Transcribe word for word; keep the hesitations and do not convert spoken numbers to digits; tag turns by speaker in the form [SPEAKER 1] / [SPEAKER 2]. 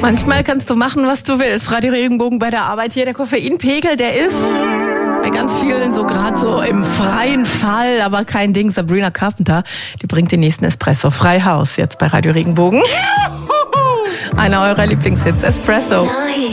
[SPEAKER 1] Manchmal kannst du machen, was du willst. Radio Regenbogen bei der Arbeit hier. Der Koffeinpegel, der ist bei ganz vielen so gerade so im freien Fall, aber kein Ding. Sabrina Carpenter, die bringt den nächsten Espresso. Freihaus jetzt bei Radio Regenbogen. Einer eurer Lieblingshits, Espresso.